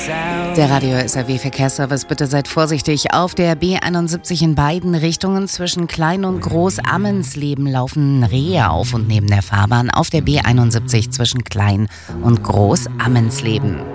Der Radio SAW Verkehrsservice, bitte seid vorsichtig. Auf der B71 in beiden Richtungen zwischen Klein- und Groß-Ammensleben laufen Rehe auf und neben der Fahrbahn. Auf der B71 zwischen Klein- und Groß-Ammensleben.